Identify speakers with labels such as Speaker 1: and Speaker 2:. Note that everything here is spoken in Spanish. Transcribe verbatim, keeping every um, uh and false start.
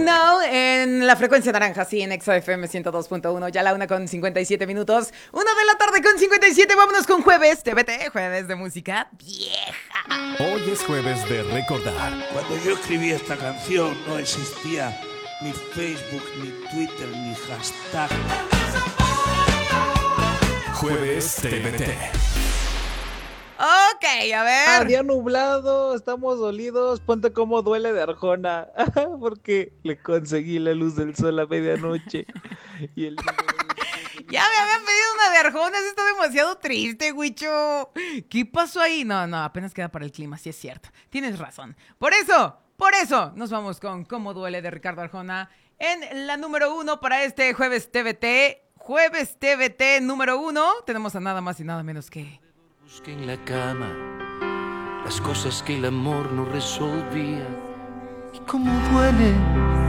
Speaker 1: Know en la frecuencia naranja, sí, en Exa F M ciento dos punto uno, ya la una con cincuenta y siete minutos, una de la tarde con cincuenta y siete, vámonos con jueves, T V T, jueves de música vieja.
Speaker 2: Hoy es jueves de recordar.
Speaker 3: Cuando yo escribí esta canción no existía ni Facebook, ni Twitter, ni hashtag.
Speaker 2: Jueves T V T.
Speaker 1: Ok, a ver.
Speaker 4: Ah, día nublado, estamos dolidos, ponte como duele de Arjona, porque le conseguí la luz del sol a medianoche. Y el...
Speaker 1: Ya me habían pedido una de Arjona, eso está demasiado triste, Huicho. ¿Qué pasó ahí? No, no, apenas queda para el clima, sí es cierto. Tienes razón. Por eso, por eso, nos vamos con Cómo duele de Ricardo Arjona en la número uno para este jueves T V T. Jueves T V T número uno. Tenemos a nada más y nada menos que...
Speaker 5: Busqué en la cama las cosas que el amor no resolvía. Y cómo duele